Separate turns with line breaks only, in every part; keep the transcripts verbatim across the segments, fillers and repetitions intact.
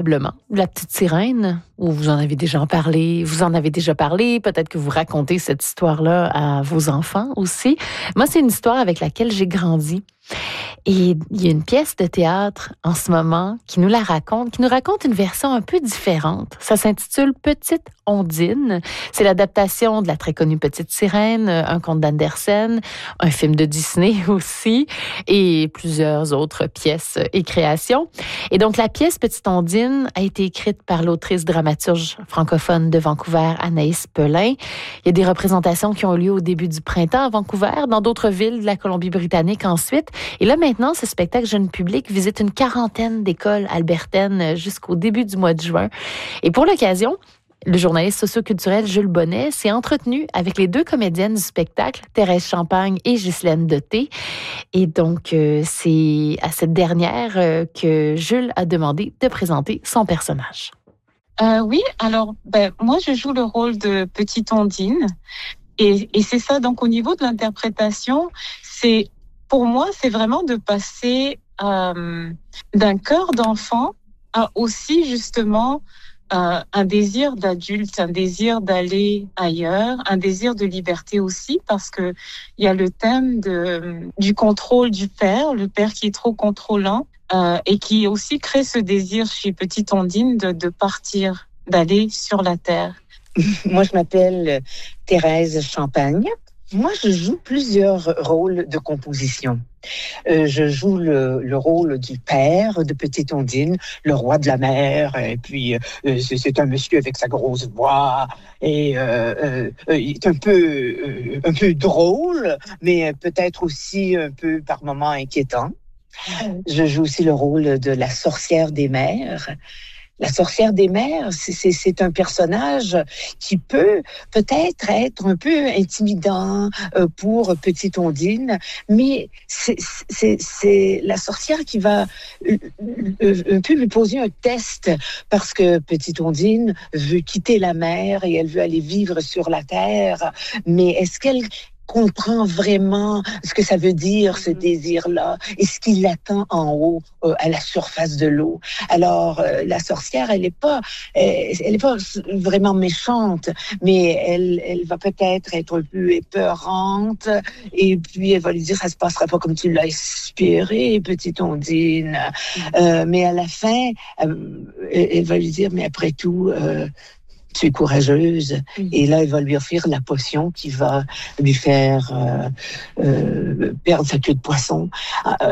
probablement La Petite Sirène, ou vous en avez déjà parlé, vous en avez déjà parlé, peut-être que vous racontez cette histoire-là à vos enfants aussi. Moi, c'est une histoire avec laquelle j'ai grandi. Et il y a une pièce de théâtre en ce moment qui nous la raconte, qui nous raconte une version un peu différente. Ça s'intitule Petite Ondine. C'est l'adaptation de la très connue Petite Sirène, un conte d'Andersen, un film de Disney aussi, et plusieurs autres pièces et créations. Et donc, la pièce Petite Ondine a été écrite par l'autrice dramaturge francophone de Vancouver, Anaïs Pelin. Il y a des représentations qui ont lieu au début du printemps à Vancouver, dans d'autres villes de la Colombie-Britannique ensuite. Et là, maintenant, ce spectacle jeune public visite une quarantaine d'écoles albertaines jusqu'au début du mois de juin. Et pour l'occasion, le journaliste socioculturel Jules Bonnet s'est entretenu avec les deux comédiennes du spectacle, Thérèse Champagne et Ghislaine Doté. Et donc, euh, c'est à cette dernière euh, que Jules a demandé de présenter son personnage.
Euh, oui, alors, ben, moi, je joue le rôle de Petite Ondine. Et, et c'est ça, donc au niveau de l'interprétation, c'est, pour moi, c'est vraiment de passer euh, d'un cœur d'enfant à aussi, justement, euh, un désir d'adulte, un désir d'aller ailleurs, un désir de liberté aussi, parce que il y a le thème de, du contrôle du père, le père qui est trop contrôlant, euh, et qui aussi crée ce désir chez Petite Ondine de, de partir, d'aller sur la terre.
Moi, je m'appelle Thérèse Champagne. Moi, je joue plusieurs rôles de composition. Euh, je joue le, le rôle du père de Petite Ondine, le roi de la mer, et puis euh, c'est, c'est un monsieur avec sa grosse voix, et euh, euh, il est un peu, euh, un peu drôle, mais peut-être aussi un peu par moments inquiétant. Je joue aussi le rôle de la sorcière des mers. La sorcière des mers, c'est, c'est, c'est un personnage qui peut peut-être être un peu intimidant euh, pour Petite Ondine, mais c'est, c'est, c'est la sorcière qui va euh, euh, un peu lui poser un test parce que Petite Ondine veut quitter la mer et elle veut aller vivre sur la terre, mais est-ce qu'elle comprend vraiment ce que ça veut dire, ce désir-là, et ce qui l'attend en haut, euh, à la surface de l'eau. Alors, euh, la sorcière, elle n'est pas, euh, elle est pas vraiment méchante, mais elle, elle va peut-être être un peu épeurante, et puis elle va lui dire, ça se passera pas comme tu l'as espéré, Petite Ondine. Euh, mais à la fin, euh, elle va lui dire, mais après tout, euh, tu es courageuse. Mmh. Et là, il va lui offrir la potion qui va lui faire euh, euh, perdre sa queue de poisson euh,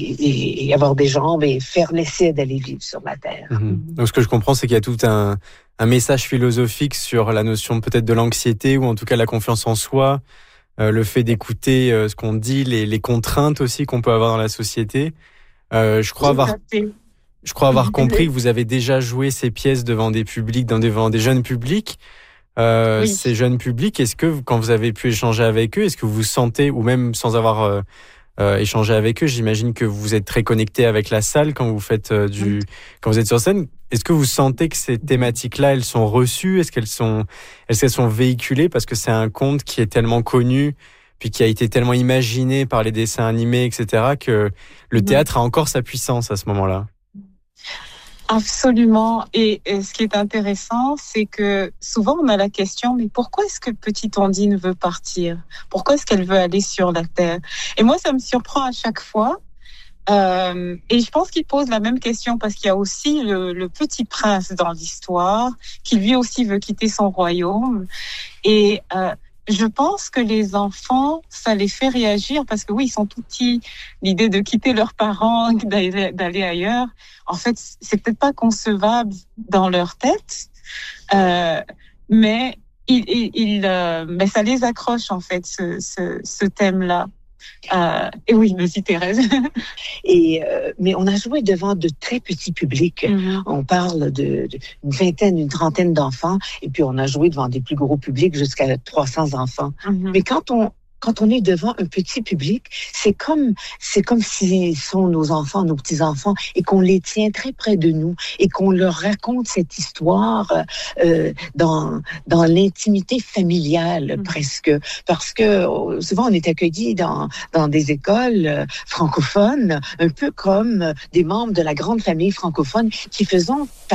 et, et avoir des jambes et faire l'essai d'aller vivre sur la terre.
Mmh. Donc, ce que je comprends, c'est qu'il y a tout un, un message philosophique sur la notion peut-être de l'anxiété ou en tout cas la confiance en soi, euh, le fait d'écouter euh, ce qu'on dit, les, les contraintes aussi qu'on peut avoir dans la société. Euh, je crois avoir... Je crois avoir compris que vous avez déjà joué ces pièces devant des publics, devant des jeunes publics. Euh, oui. Ces jeunes publics, est-ce que quand vous avez pu échanger avec eux, est-ce que vous vous sentez, ou même sans avoir euh, euh, échangé avec eux, j'imagine que vous êtes très connecté avec la salle quand vous faites euh, du, oui. quand vous êtes sur scène. Est-ce que vous sentez que ces thématiques-là, elles sont reçues? Est-ce qu'elles sont, est-ce qu'elles sont véhiculées parce que c'est un conte qui est tellement connu, puis qui a été tellement imaginé par les dessins animés, et cetera, que le théâtre a encore sa puissance à ce moment-là?
Absolument. Et, et ce qui est intéressant, c'est que souvent on a la question, mais pourquoi est-ce que Petite Ondine veut partir? Pourquoi est-ce qu'elle veut aller sur la terre? Et moi, ça me surprend à chaque fois. Euh, et je pense qu'il pose la même question parce qu'il y a aussi le, le petit prince dans l'histoire qui lui aussi veut quitter son royaume. Et euh, je pense que les enfants, ça les fait réagir parce que oui, ils sont tout petits. L'idée de quitter leurs parents, d'aller, d'aller ailleurs, en fait, c'est peut-être pas concevable dans leur tête, euh, mais il, il, il euh, mais ça les accroche en fait ce, ce, ce thème-là. Euh, et oui, vas-y Thérèse.
Et euh, mais on a joué devant de très petits publics. Mm-hmm. On parle de, de une vingtaine, une trentaine d'enfants, et puis on a joué devant des plus gros publics jusqu'à trois cents enfants. Mm-hmm. Mais quand on Quand on est devant un petit public, c'est comme c'est comme s'ils sont nos enfants, nos petits-enfants, et qu'on les tient très près de nous et qu'on leur raconte cette histoire euh, dans dans l'intimité familiale mmh. presque, parce que souvent on est accueillis dans dans des écoles francophones, un peu comme des membres de la grande famille francophone qui faisons